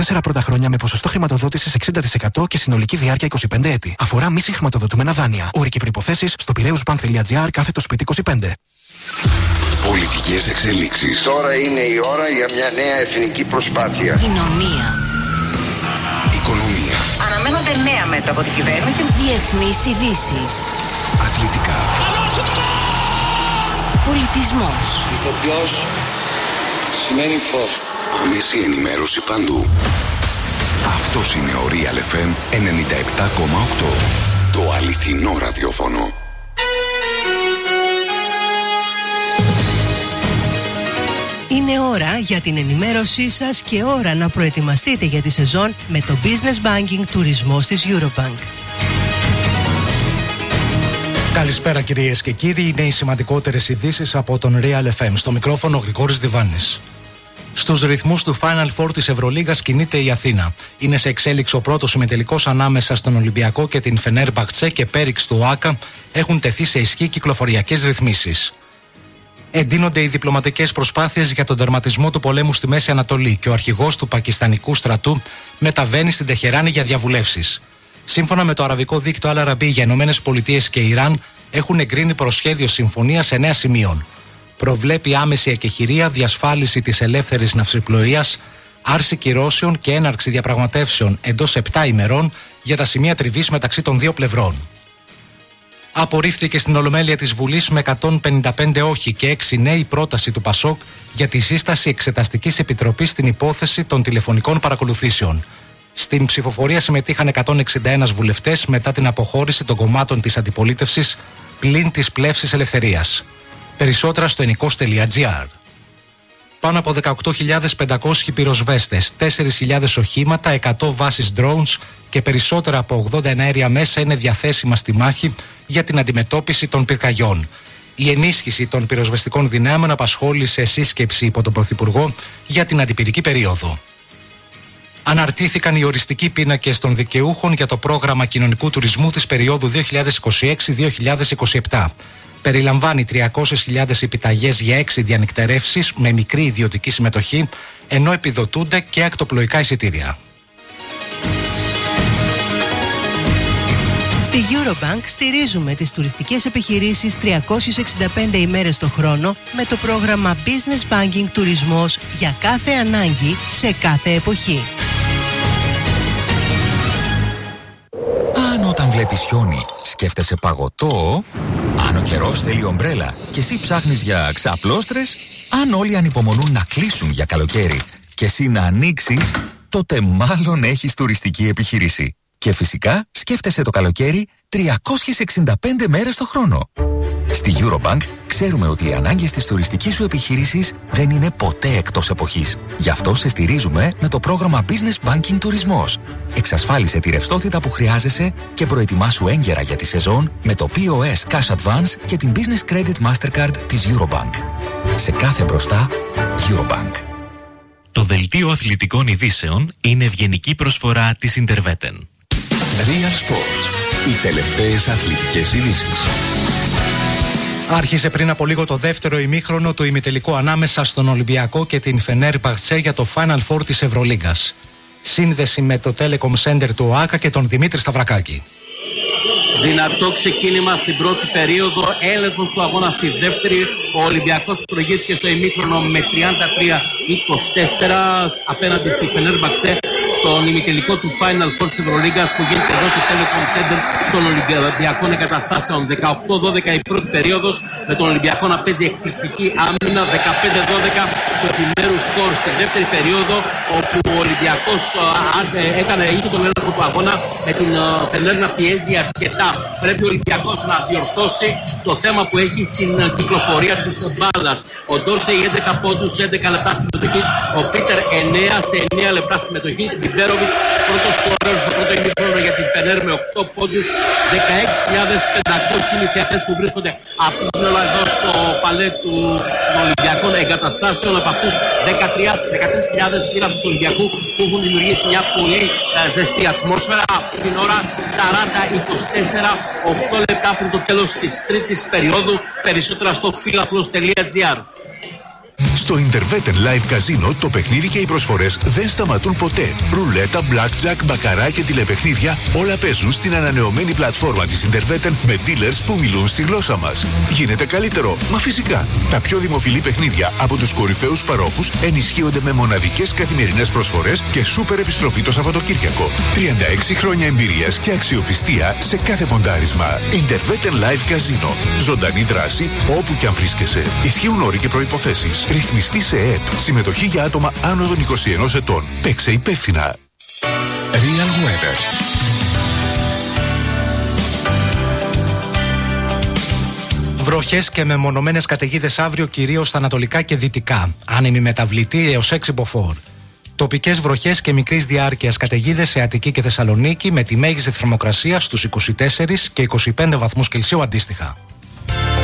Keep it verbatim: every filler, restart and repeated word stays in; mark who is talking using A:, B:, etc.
A: τέσσερα πρώτα χρόνια με ποσοστό χρηματοδότησης εξήντα τοις εκατό και συνολική διάρκεια είκοσι πέντε έτη. Αφορά μη συγχρηματοδοτούμενα δάνεια. Όροι και προϋποθέσεις στο πειραιούσμπανκ.gr κάθετο σπίτι είκοσι πέντε.
B: Πολιτικές εξελίξεις.
C: Τώρα είναι η ώρα για μια νέα εθνική προσπάθεια.
D: Κοινωνία.
B: Οικονομία.
E: Αναμένονται νέα μέτρα από την κυβέρνηση.
D: Διεθνείς ειδήσεις.
B: Αθλητικά.
D: Πολιτισμός.
F: Ηθοποιός σημαίνει φως.
B: Άμεση ενημέρωση παντού. Αυτός είναι ο Real εφ εμ ενενήντα επτά κόμμα οκτώ. Το αληθινό ραδιόφωνο.
G: Είναι ώρα για την ενημέρωσή σας και ώρα να προετοιμαστείτε για τη σεζόν με το Business Banking τουρισμός της Eurobank.
H: Καλησπέρα κυρίες και κύριοι, είναι οι σημαντικότερες ειδήσεις από τον Real εφ εμ. Στο μικρόφωνο Γρηγόρης Διβάνης. Στους ρυθμούς του Final Four της Ευρωλίγας κινείται η Αθήνα. Είναι σε εξέλιξη ο πρώτος ημιτελικός ανάμεσα στον Ολυμπιακό και την Φενέρμπαχτσε και πέριξ του ΟΑΚΑ έχουν τεθεί σε ισχύ κυκλοφοριακές ρυθμίσεις. Εντείνονται οι διπλωματικές προσπάθειες για τον τερματισμό του πολέμου στη Μέση Ανατολή και ο αρχηγός του πακιστανικού στρατού μεταβαίνει στην Τεχεράνη για διαβουλεύσεις. Σύμφωνα με το αραβικό δίκτυο Al Arabi, οι Ηνωμένες Πολιτείες και Ιράν έχουν εγκρίνει προσχέδιο συμφωνίας εννέα σημείων. Προβλέπει άμεση εκεχηρία, διασφάλιση της ελεύθερης ναυσιπλοείας, άρση κυρώσεων και έναρξη διαπραγματεύσεων εντός επτά ημερών για τα σημεία τριβής μεταξύ των δύο πλευρών. Απορρίφθηκε στην Ολομέλεια της Βουλής με εκατόν πενήντα πέντε όχι και έξι ναι η πρόταση του ΠΑΣΟΚ για τη σύσταση εξεταστικής επιτροπής στην υπόθεση των τηλεφωνικών παρακολουθήσεων. Στην ψηφοφορία συμμετείχαν εκατόν εξήντα ένα βουλευτές μετά την αποχώρηση των κομμάτων της αντιπολίτευσης πλην της πλεύσης ελευθερίας. Περισσότερα στο ενικός τελεία τζι άρ. Πάνω από δεκαοκτώ χιλιάδες πεντακόσιοι πυροσβέστες, τέσσερις χιλιάδες οχήματα, εκατό βάσεις drones και περισσότερα από ογδόντα εναέρια μέσα είναι διαθέσιμα στη μάχη για την αντιμετώπιση των πυρκαγιών. Η ενίσχυση των πυροσβεστικών δυνάμεων απασχόλησε σύσκεψη υπό τον Πρωθυπουργό για την αντιπυρική περίοδο. Αναρτήθηκαν οι οριστικοί πίνακες των δικαιούχων για το πρόγραμμα κοινωνικού τουρισμού της περίοδου δύο χιλιάδες είκοσι έξι με δύο χιλιάδες είκοσι επτά. Περιλαμβάνει τριακόσιες χιλιάδες επιταγές για έξι διανυκτερεύσεις με μικρή ιδιωτική συμμετοχή, ενώ επιδοτούνται και ακτοπλοϊκά εισιτήρια.
G: Στη Eurobank στηρίζουμε τις τουριστικές επιχειρήσεις τριακόσιες εξήντα πέντε ημέρες το χρόνο με το πρόγραμμα Business Banking Τουρισμός για κάθε ανάγκη σε κάθε εποχή.
I: Αν όταν βλέπεις χιόνι σκέφτεσαι παγωτό, αν ο καιρός θέλει ομπρέλα και εσύ ψάχνεις για ξαπλώστρες, αν όλοι ανυπομονούν να κλείσουν για καλοκαίρι και εσύ να ανοίξεις, τότε μάλλον έχεις τουριστική επιχείρηση. Και φυσικά σκέφτεσαι το καλοκαίρι τριακόσιες εξήντα πέντε μέρες το χρόνο. Στη Eurobank ξέρουμε ότι οι ανάγκες της τουριστικής σου επιχείρησης δεν είναι ποτέ εκτός εποχής. Γι' αυτό σε στηρίζουμε με το πρόγραμμα Business Banking Τουρισμός. Εξασφάλισε τη ρευστότητα που χρειάζεσαι και προετοιμάσου έγκαιρα για τη σεζόν με το πι ο ες Cash Advance και την Business Credit Mastercard της Eurobank. Σε κάθε μπροστά, Eurobank.
J: Το δελτίο αθλητικών ειδήσεων είναι ευγενική προσφορά της Interveten.
B: Real Sports. Οι τελευταίες αθλητικές ειδήσεις.
H: Άρχισε πριν από λίγο το δεύτερο ημίχρονο του ημιτελικού ανάμεσα στον Ολυμπιακό και την Φενέρμπαχτσε για το Final Four της Ευρωλίγκας. Σύνδεση με το Telecom Center του ΟΑΚΑ και τον Δημήτρη Σταυρακάκη.
K: Δυνατό ξεκίνημα στην πρώτη περίοδο, έλεγχος του αγώνα στη δεύτερη. Ο Ολυμπιακός προηγήθηκε στο ημίχρονο με τριάντα τρία είκοσι τέσσερα απέναντι στη Φενέρμπαχτσε στον ημιτελικό του Final Four της Ευρωλίγκας που γίνεται εδώ στο Telecom Center των Ολυμπιακών εγκαταστάσεων. δεκαοκτώ δώδεκα η πρώτη περίοδος με τον Ολυμπιακό να παίζει εκπληκτική άμυνα, δεκαπέντε δώδεκα το επιμέρους σκορ στη δεύτερη περίοδο, όπου ο Ολυμπιακός έκανε ήδη τον έλεγχο του αγώνα με την Φενέρ να πιέζει αρκετά. Πρέπει ο Ολυμπιακός να διορθώσει το θέμα που έχει στην κυκλοφορία της μπάλας. Ο Ντόρσεϊ έντεκα πόντους, έντεκα λεπτά συμμετοχής. Ο Πίτερ εννέα σε εννέα λεπτά συμμετοχής. Μπιμπέροβιτς πρώτος σκόρερ στο πρώτο ημίχρονο για την Φενέρ με οκτώ πόντους. δεκαέξι χιλιάδες πεντακόσιοι συνηθιατές που βρίσκονται αυτή την ώρα εδώ στο παλέ του Ολυμπιακών εγκαταστάσεων. Από αυτούς δεκατρείς χιλιάδες φίλαθλοι του Ολυμπιακού που έχουν δημιουργήσει μια πολύ ζεστή ατμόσφαιρα. Αυτή την ώρα σαράντα είκοσι τέσσερα, οκτώ λεπτά πριν το τέλος της τρίτης περίοδου. Περισσότερα στο φίλαθλος τελεία τζι άρ.
L: Στο Interveten Live Casino το παιχνίδι και οι προσφορές δεν σταματούν ποτέ. Ρουλέτα, blackjack, μπακαρά και τηλεπαιχνίδια όλα παίζουν στην ανανεωμένη πλατφόρμα της Interveten με dealers που μιλούν στη γλώσσα μας. Γίνεται καλύτερο, μα φυσικά. Τα πιο δημοφιλή παιχνίδια από τους κορυφαίους παρόχους ενισχύονται με μοναδικές καθημερινές προσφορές και σούπερ επιστροφή το Σαββατοκύριακο. τριάντα έξι χρόνια εμπειρίας και αξιοπιστία σε κάθε ποντάρισμα. Interveten Live Casino. Ζωντανή δράση όπου κι αν βρίσκεσαι. Ισχύουν όροι και προϋποθέσεις. Ρυθμιστή σε ΕΕΠ. Συμμετοχή για άτομα άνω των είκοσι ενός ετών. Παίξε υπεύθυνα.
B: Real Weather.
H: Βροχές και μεμονωμένες καταιγίδες αύριο κυρίως στα ανατολικά και δυτικά. Άνεμη μεταβλητή έως έξι μποφόρ. Τοπικές βροχές και μικρής διάρκειας καταιγίδες σε Αττική και Θεσσαλονίκη με τη μέγιστη θερμοκρασία στους είκοσι τέσσερα και είκοσι πέντε βαθμούς Κελσίου αντίστοιχα.